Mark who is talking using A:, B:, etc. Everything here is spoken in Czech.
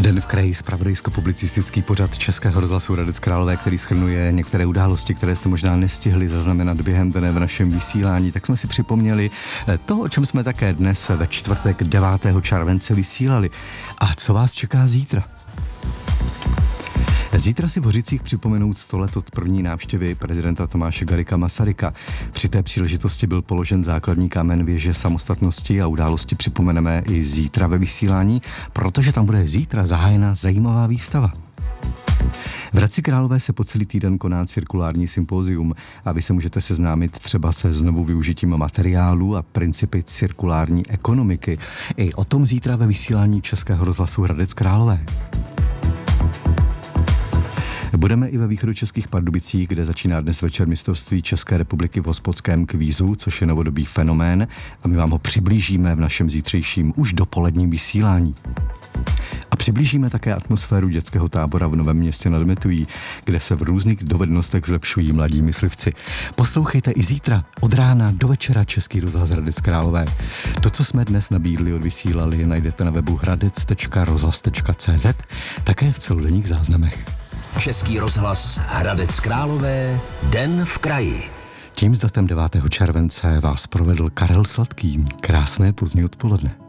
A: Den v kraji, zpravodajsko-publicistický pořad Českého rozhlasu Hradec Králové, který shrnuje některé události, které jste možná nestihli zaznamenat během dne v našem vysílání, tak jsme si připomněli to, o čem jsme také dnes ve čtvrtek 9. července vysílali. A co vás čeká zítra? Zítra si v Hořicích připomenou 100 let od první návštěvy prezidenta Tomáše Garrigua Masaryka. Při té příležitosti byl položen základní kámen věže samostatnosti a události připomeneme i zítra ve vysílání, protože tam bude zítra zahájena zajímavá výstava. V Hradci Králové se po celý týden koná cirkulární sympózium a vy se můžete seznámit třeba se znovu využitím materiálu a principy cirkulární ekonomiky. I o tom zítra ve vysílání Českého rozhlasu Hradec Králové. Budeme i ve východočeských Pardubicích, kde začíná dnes večer mistrovství České republiky v hospodském kvízu, což je novodobý fenomén, a my vám ho přiblížíme v našem zítřejším už dopoledním vysílání. A přiblížíme také atmosféru dětského tábora v Novém Městě nad Metují, kde se v různých dovednostech zlepšují mladí myslivci. Poslouchejte i zítra od rána do večera Český rozhlas Hradec Králové. To, co jsme dnes nabídli, odvysílali, najdete na webu hradec.rozhlas.cz, také v celodenních záznamech.
B: Český rozhlas Hradec Králové, Den v kraji.
A: Tím s datem 9. července vás provedl Karel Sladký. Krásné pozdní odpoledne.